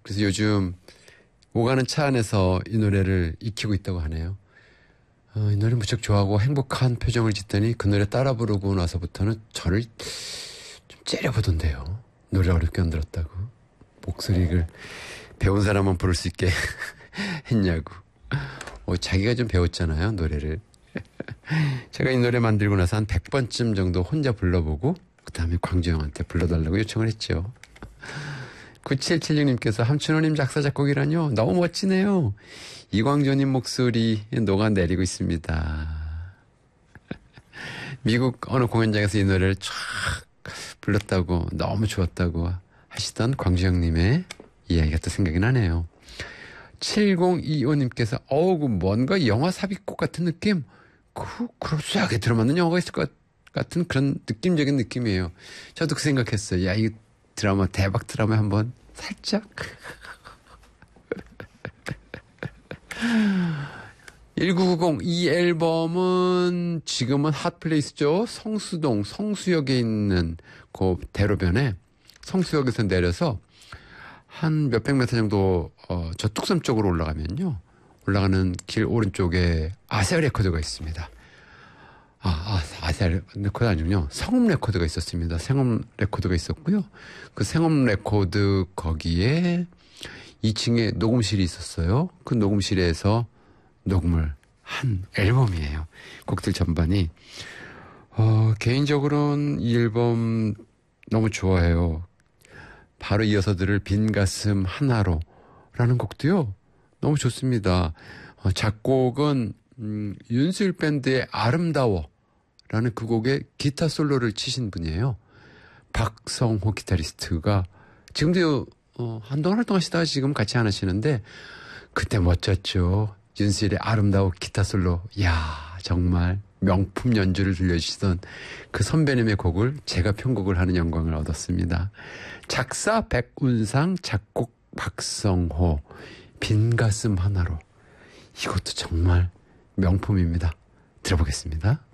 그래서 요즘 오가는 차 안에서 이 노래를 익히고 있다고 하네요. 이 노래 무척 좋아하고 행복한 표정을 짓더니 그 노래 따라 부르고 나서부터는 저를 좀 째려보던데요. 노래 어렵게 만들었다고. 목소리를 배운 사람만 부를 수 있게 했냐고. 자기가 좀 배웠잖아요, 노래를. 제가 이 노래 만들고 나서 한 100번쯤 정도 혼자 불러보고 그 다음에 광주형한테 불러달라고 요청을 했죠. 9776님께서 함춘호님 작사 작곡이라뇨? 너무 멋지네요. 이광조님 목소리 녹아내리고 있습니다. 미국 어느 공연장에서 이 노래를 쫙 불렀다고 너무 좋았다고 하시던 광주형님의 이야기가 또 생각이 나네요. 7025님께서 그 뭔가 영화 삽입곡 같은 느낌? 그럴싸하게 들어맞는 영화가 있을 것 같은 그런 느낌적인 느낌이에요. 저도 그 생각했어요. 야, 이 드라마 대박 드라마 한번 살짝 1990 이 앨범은 지금은 핫플레이스죠. 성수동 성수역에 있는 그 대로변에 성수역에서 내려서 한 몇백 미터 정도 저 뚝섬 쪽으로 올라가면요. 올라가는 길 오른쪽에 아세아 레코드가 있습니다. 아세아 레코드 아니군요. 성음 레코드가 있었습니다. 성음 레코드가 있었고요. 그 성음 레코드 거기에 2층에 녹음실이 있었어요. 그 녹음실에서 녹음을 한 앨범이에요. 곡들 전반이. 개인적으로는 이 앨범 너무 좋아해요. 바로 이어서 들을 빈 가슴 하나로 라는 곡도요. 너무 좋습니다. 작곡은 윤수일 밴드의 아름다워 라는 그 곡에 기타 솔로를 치신 분이에요. 박성호 기타리스트가 지금도 한동안 활동하시다가 지금 같이 안 하시는데 그때 멋졌죠. 윤수일의 아름다워 기타 솔로. 이야, 정말 명품 연주를 들려주시던 그 선배님의 곡을 제가 편곡을 하는 영광을 얻었습니다. 작사 백운상, 작곡 박성호, 빈 가슴 하나로. 이것도 정말 명품입니다. 들어보겠습니다.